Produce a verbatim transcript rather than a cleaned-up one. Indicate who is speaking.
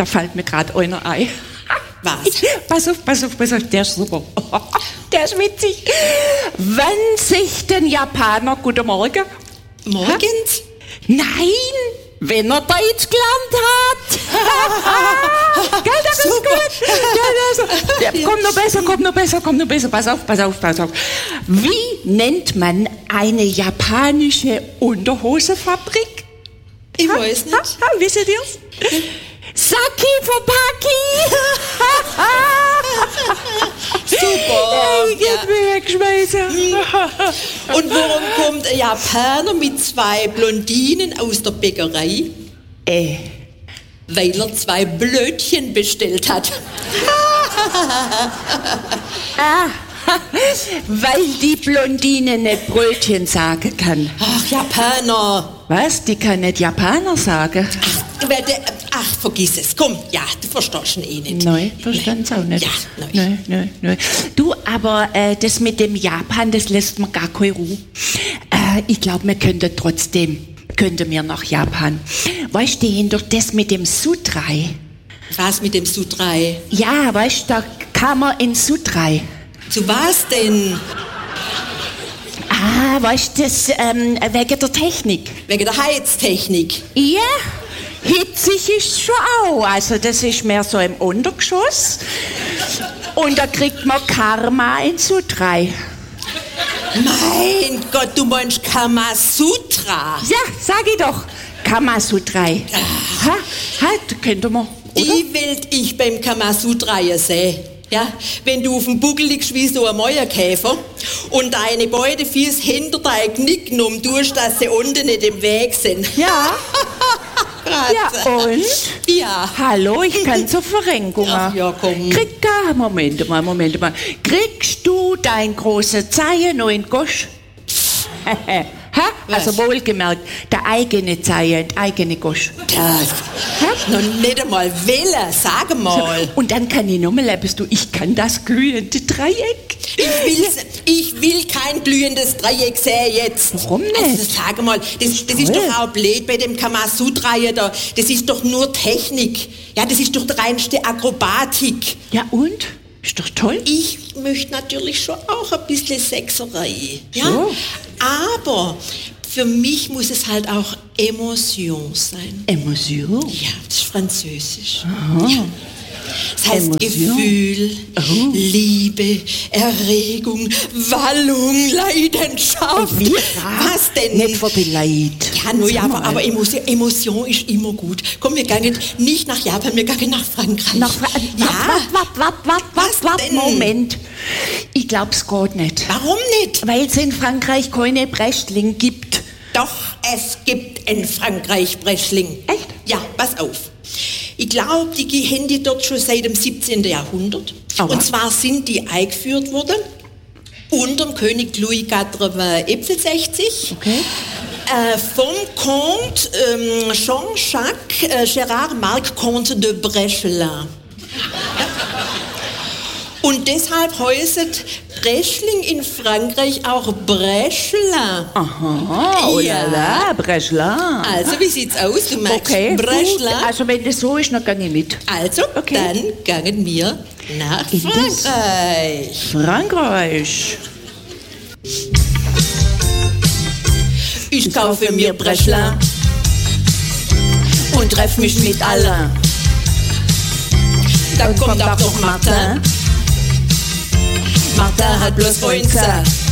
Speaker 1: da fällt mir gerade einer ein.
Speaker 2: Was?
Speaker 1: Pass auf, pass auf, pass auf, der ist super. Der ist witzig. Wenn sich den Japaner, guten Morgen.
Speaker 2: Morgens?
Speaker 1: Nein, wenn er Deutsch gelernt hat. Gell, das ist gut. Gell, das ja, kommt noch besser, kommt noch besser, kommt noch besser. Pass auf, pass auf, pass auf. Wie nennt man eine japanische Unterhosefabrik?
Speaker 2: Ich ha, weiß nicht.
Speaker 1: Ha, ha, wisst ihr's? Saki Fopaki!
Speaker 2: Super!
Speaker 1: Ich hab mir weggeschmeißen.
Speaker 2: Und warum kommt ein Japaner mit zwei Blondinen aus der Bäckerei?
Speaker 1: Äh.
Speaker 2: Weil er zwei Blödchen bestellt hat.
Speaker 1: Ah, weil die Blondine nicht Brötchen sagen kann.
Speaker 2: Ach, Japaner!
Speaker 1: Was? Die kann nicht Japaner sagen?
Speaker 2: Ach, werde, ach vergiss es. Komm, ja, du verstehst ihn eh nicht.
Speaker 1: Nein, verstand's auch nicht.
Speaker 2: Ja, nein.
Speaker 1: Nein, nein, nein. Du, aber äh, das mit dem Japan, das lässt mir gar keine Ruhe. Äh, ich glaube, wir könnten trotzdem, könnten wir nach Japan. Weißt du, die haben doch das mit dem Sutrai.
Speaker 2: Was mit dem Sutrai?
Speaker 1: Ja, weißt du, da kann man in Sutrai.
Speaker 2: Zu was denn?
Speaker 1: Ah, weißt du, das ähm, wegen der Technik.
Speaker 2: Wegen der Heiztechnik.
Speaker 1: Ja, hitzig ist schon auch. Also das ist mehr so im Untergeschoss. Und da kriegt man Karma in Sutrai.
Speaker 2: Mein Gott, du meinst Kamasutra?
Speaker 1: Ja, sag ich doch. Kamasutrai. Ha, halt, könnte man, oder?
Speaker 2: Die will ich beim Kamasutra sehen. Ja, wenn du auf dem Buckel liegst wie so ein Mäuerkäfer und deine beiden Füße hinter dein Knick genommen tust, dass sie unten nicht im Weg sind.
Speaker 1: Ja. Ja, und?
Speaker 2: Ja.
Speaker 1: Hallo, ich kann zur Verrenkung.
Speaker 2: Ach ja, komm.
Speaker 1: Krieg, ah, Moment mal, Moment mal. Kriegst du dein große Zeichen noch in Gosch? Ha? Also wohlgemerkt, der eigene Zeichen, der eigene Gosch.
Speaker 2: Das noch nicht einmal wählen, sag mal.
Speaker 1: Und dann kann ich nochmal etwas, du, ich kann das glühende Dreieck.
Speaker 2: Ich, will's, ich will kein glühendes Dreieck sehen jetzt.
Speaker 1: Warum nicht?
Speaker 2: Also sag mal, das, das ist doch auch blöd bei dem Kamasutra da. Das ist doch nur Technik. Ja, das ist doch die reinste Akrobatik.
Speaker 1: Ja und? Ist doch toll.
Speaker 2: Ich möchte natürlich schon auch ein bisschen Sexerei. Ja?
Speaker 1: So.
Speaker 2: Aber für mich muss es halt auch Emotion sein.
Speaker 1: Emotion?
Speaker 2: Ja, das ist Französisch.
Speaker 1: Aha.
Speaker 2: Ja. Das heißt
Speaker 1: Emotion.
Speaker 2: Gefühl,
Speaker 1: Oh.
Speaker 2: Liebe, Erregung, Wallung, Leidenschaft.
Speaker 1: Wie?
Speaker 2: Was denn?
Speaker 1: Nicht für die Leid.
Speaker 2: Ja, nur ja,
Speaker 1: Sag
Speaker 2: aber,
Speaker 1: mal.
Speaker 2: aber Emotion, Emotion ist immer gut. Komm, wir gehen nicht nach Japan, wir gehen nach Frankreich.
Speaker 1: Nach Fra
Speaker 2: ja.
Speaker 1: Wart, wart, wart, wart,
Speaker 2: Was
Speaker 1: wart, wart,
Speaker 2: denn?
Speaker 1: Moment. Ich glaub's geht nicht.
Speaker 2: Warum nicht?
Speaker 1: Weil es in Frankreich keine Breschling gibt.
Speaker 2: Doch, es gibt in Frankreich Breschling.
Speaker 1: Echt?
Speaker 2: Ja, pass auf. Ich glaube, die haben die dort schon seit dem siebzehnten Jahrhundert.
Speaker 1: Aber?
Speaker 2: Und zwar sind die eingeführt worden unter dem König Louis Quatorze-Sechzig.
Speaker 1: Okay.
Speaker 2: Äh, vom Comte ähm, Jean-Jacques äh, Gérard Marc Comte de Brechelin. Ja. Und deshalb heißt Breschling in Frankreich auch Brechelin.
Speaker 1: Aha, oh
Speaker 2: Ja.
Speaker 1: la la, Breschling.
Speaker 2: Also, wie sieht's aus? Du magst
Speaker 1: Okay,
Speaker 2: Brechelin?
Speaker 1: gut. Also wenn das so ist, dann gehe ich mit.
Speaker 2: Also,
Speaker 1: Okay.
Speaker 2: dann gehen wir nach
Speaker 1: In das-
Speaker 2: Frankreich.
Speaker 1: Frankreich.
Speaker 2: Ich kaufe mir Brechelin und treff mich mit allen. Da kommt auch noch Martin. Martin hat bloß Freunde.